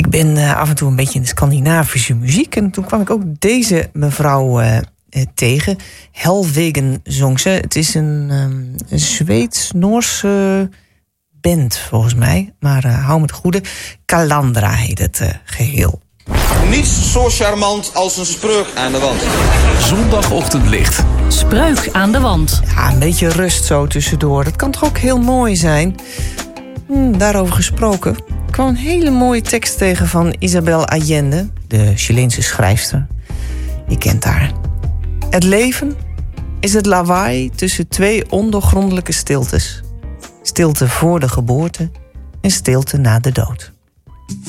Ik ben af en toe een beetje in de Scandinavische muziek. En toen kwam ik ook deze mevrouw tegen. Helvegen zong ze. Het is een Zweeds-Noorse band, volgens mij. Maar hou me het goede. Kalandra heet het geheel. Niets zo charmant als een spreuk aan de wand. Zondagochtendlicht. Spreuk aan de wand. Ja, een beetje rust zo tussendoor. Dat kan toch ook heel mooi zijn? Daarover gesproken. Ik kwam een hele mooie tekst tegen van Isabel Allende, de Chileense schrijfster. Je kent haar. Het leven is het lawaai tussen twee ondoorgrondelijke stiltes. Stilte voor de geboorte en stilte na de dood.